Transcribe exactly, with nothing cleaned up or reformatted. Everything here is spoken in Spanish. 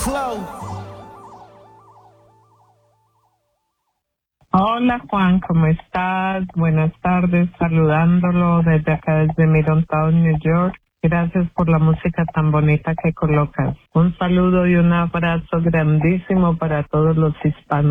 flow. Hola Juan, ¿cómo estás? Buenas tardes, saludándolo desde acá desde Middletown, New York. Gracias por la música tan bonita que colocas. Un saludo y un abrazo grandísimo para todos los hispanos.